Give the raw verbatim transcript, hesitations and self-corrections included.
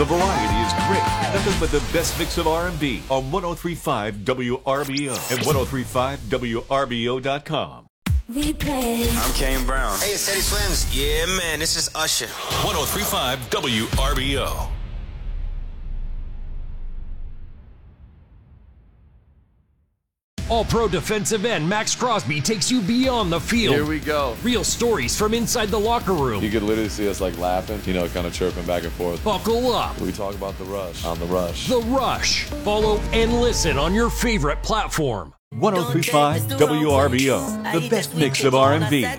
The variety is great. Nothing but the best mix of R and B on one oh three point five W R B O and one oh three point five W R B O dot com. Replay. I'm Kane Brown. Hey, it's Teddy Swims. Yeah, man, this is Usher. one oh three point five W R B O. All-Pro defensive end Max Crosby takes you beyond the field. Here we go. Real stories from inside the locker room. You could literally see us like laughing, you know, kind of chirping back and forth. Buckle up. We talk about the rush on the rush. The Rush. Follow and listen on your favorite platform. one oh three point five W R B O, the best mix of R and B.